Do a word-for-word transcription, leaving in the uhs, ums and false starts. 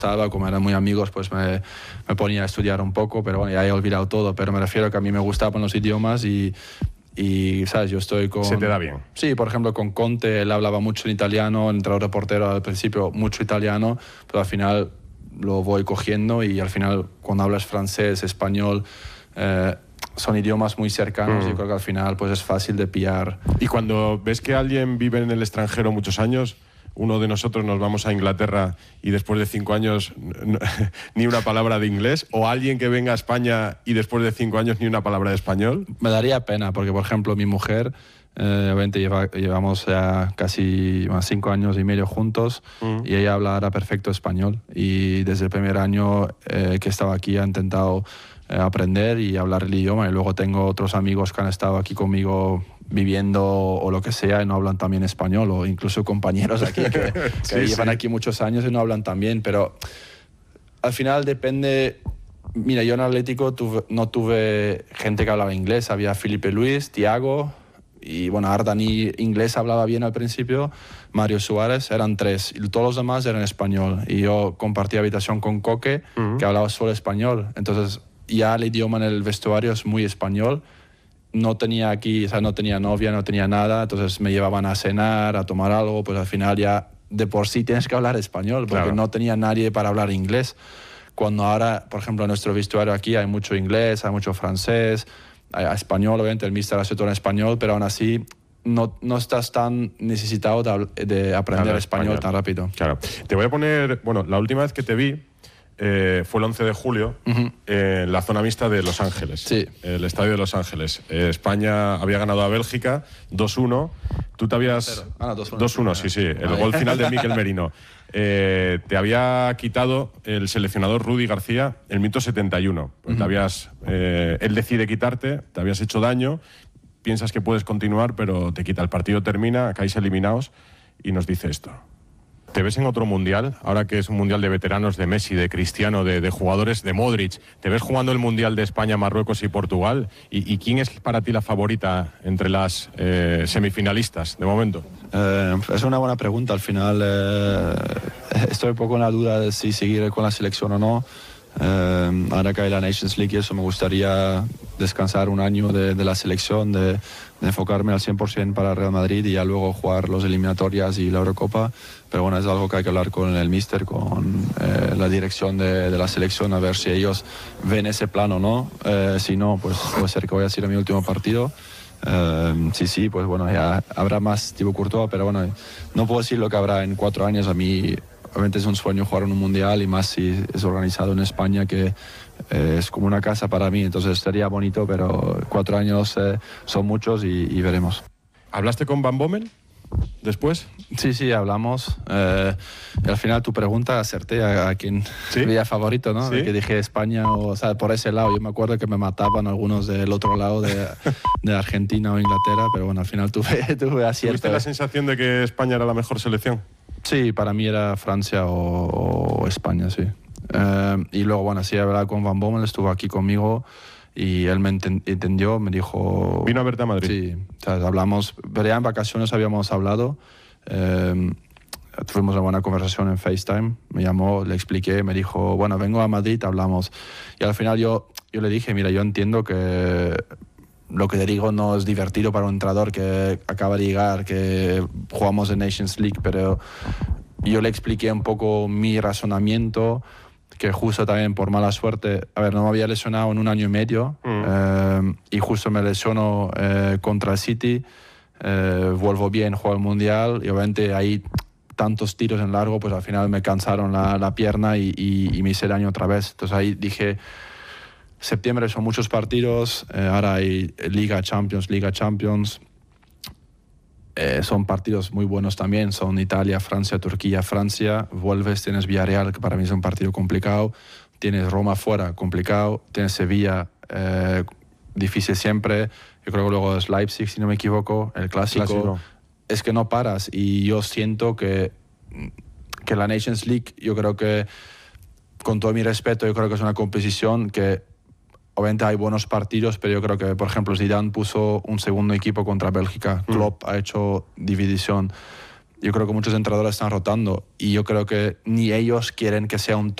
como eran muy amigos, pues me, me ponía a estudiar un poco, pero bueno, ya he olvidado todo, pero me refiero a que a mí me gustaban los idiomas y, y ¿sabes? Yo estoy con... ¿Se te da bien? Sí, por ejemplo, con Conte, él hablaba mucho en italiano, el entrenador de portero al principio mucho italiano, pero al final lo voy cogiendo y al final cuando hablas francés, español, eh, son idiomas muy cercanos mm. y creo que al final pues es fácil de pillar. Y cuando ves que alguien vive en el extranjero muchos años, uno de nosotros nos vamos a Inglaterra y después de cinco años no, ni una palabra de inglés, o alguien que venga a España y después de cinco años ni una palabra de español. Me daría pena porque, por ejemplo, mi mujer, eh, obviamente lleva, llevamos ya casi más cinco años y medio juntos mm. y ella habla ahora perfecto español y desde el primer año eh, que estaba aquí ha intentado eh, aprender y hablar el idioma, y luego tengo otros amigos que han estado aquí conmigo viviendo o lo que sea y no hablan también español, o incluso compañeros aquí que, que sí, llevan sí. aquí muchos años y no hablan tan bien, pero al final depende. Mira, yo en Atlético tuve, no tuve gente que hablaba inglés, había Felipe Luis, Thiago y bueno, Ardani inglés hablaba bien al principio, Mario Suárez, eran tres, y todos los demás eran español, y yo compartía habitación con Coque, uh-huh. que hablaba solo español, entonces ya el idioma en el vestuario es muy español. No tenía aquí, o sea, no tenía novia, no tenía nada, entonces me llevaban a cenar, a tomar algo, pues al final ya de por sí tienes que hablar español, porque claro. no tenía nadie para hablar inglés. Cuando ahora, por ejemplo, en nuestro vestuario aquí hay mucho inglés, hay mucho francés, hay español, obviamente el míster hace todo en español, pero aún así no, no estás tan necesitado de, de aprender claro, español, español tan rápido. Claro. Te voy a poner, bueno, la última vez que te vi, Eh, fue el once de julio uh-huh. eh, en la zona mixta de Los Ángeles, sí. el estadio de Los Ángeles. Eh, España había ganado a Bélgica dos uno. Tú te habías... Ah, no, dos uno, sí, sí. El gol final de Mikel Merino. Eh, te había quitado el seleccionador Rudy García el minuto setenta y uno. Uh-huh. Te habías, eh, él decide quitarte, te habías hecho daño, piensas que puedes continuar, pero te quita. El partido termina, caéis eliminados y nos dice esto. ¿Te ves en otro mundial? Ahora que es un mundial de veteranos, de Messi, de Cristiano, de, de jugadores, de Modric. ¿Te ves jugando el mundial de España, Marruecos y Portugal? ¿Y, y quién es para ti la favorita entre las eh, semifinalistas de momento? Eh, es una buena pregunta. Al final eh, estoy un poco en la duda de si seguir con la selección o no. Eh, ahora que hay la Nations League y eso, me gustaría descansar un año de, de la selección, de, de enfocarme al cien por ciento para Real Madrid y ya luego jugar los eliminatorias y la Eurocopa. Pero bueno, es algo que hay que hablar con el míster, con eh, la dirección de, de la selección, a ver si ellos ven ese plan o no. Eh, si no, pues puede ser que vaya a ser mi último partido. Eh, sí, sí, pues bueno, ya habrá más tipo Courtois, pero bueno, no puedo decir lo que habrá en cuatro años. A mí obviamente es un sueño jugar en un mundial, y más si es organizado en España, que eh, es como una casa para mí, entonces sería bonito, pero cuatro años eh, son muchos y, y veremos. ¿Hablaste con Van Bommel después? Sí, sí, hablamos. Eh, y al final tu pregunta acerté a, a quien ¿Sí? veía favorito, ¿no? ¿Sí? De que dije España, o, o sea, por ese lado. Yo me acuerdo que me mataban algunos del otro lado de, de Argentina o Inglaterra, pero bueno, al final tuve, tuve acierto. ¿Tuviste la sensación de que España era la mejor selección? Sí, para mí era Francia o, o España, sí. Eh, y luego, bueno, sí, hablaba con Van Bommel, estuvo aquí conmigo y él me entendió, me dijo... ¿Vino a verte a Madrid? Sí, o sea, hablamos, pero ya en vacaciones habíamos hablado, eh, tuvimos una buena conversación en FaceTime, me llamó, le expliqué, me dijo, bueno, vengo a Madrid, hablamos. Y al final yo, yo le dije, mira, yo entiendo que lo que te digo no es divertido para un entrenador que acaba de llegar, que jugamos en Nations League, pero yo le expliqué un poco mi razonamiento, que justo también por mala suerte, a ver, no me había lesionado en un año y medio, mm. eh, y justo me lesiono eh, contra el City, eh, vuelvo bien, juego el Mundial, y obviamente ahí tantos tiros en largo, pues al final me cansaron la, la pierna y, y, y me hice daño otra vez. Entonces ahí dije, septiembre son muchos partidos, eh, ahora hay Liga Champions, Liga Champions, eh, son partidos muy buenos también, son Italia, Francia, Turquía, Francia, vuelves, tienes Villarreal, que para mí es un partido complicado, tienes Roma fuera, complicado, tienes Sevilla, eh, difícil siempre, yo creo que luego es Leipzig, si no me equivoco, el clásico, clásico. Es que no paras, y yo siento que, que la Nations League, yo creo que, con todo mi respeto, yo creo que es una competición que obviamente hay buenos partidos, pero yo creo que, por ejemplo, Zidane puso un segundo equipo contra Bélgica, mm. Klopp ha hecho división. yo creo que muchos entrenadores están rotando y yo creo que ni ellos quieren que sea un